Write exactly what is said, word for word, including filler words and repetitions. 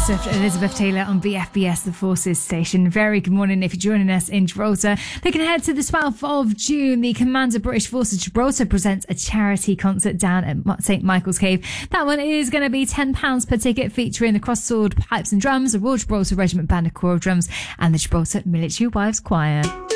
Swift and Elizabeth Taylor on B F B S, the Forces station. Very good morning if you're joining us in Gibraltar. Looking ahead to the twelfth of June, the Commander British Forces Gibraltar presents a charity concert down at St Michael's Cave. That one is going to be ten pounds per ticket, featuring the Cross Sword Pipes and Drums, the Royal Gibraltar Regiment Band of Choral Drums and the Gibraltar Military Wives Choir.